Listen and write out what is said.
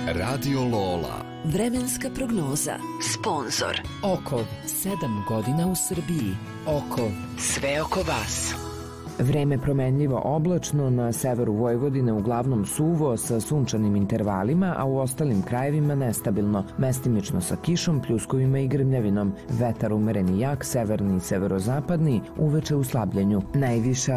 Radio Lola. Vremenska prognoza. Sponzor. Okov, 7 godina u Srbiji. Okov, sve oko vas. Vreme promenljivo oblačno, na severu Vojvodine uglavnom suvo sa sunčanim intervalima, a u ostalim krajevima nestabilno, mestimično sa kišom, pljuskovima i grmljavinom. Vetar umeren i jak, severni i severozapadni, uveče u slabljenju. Najviša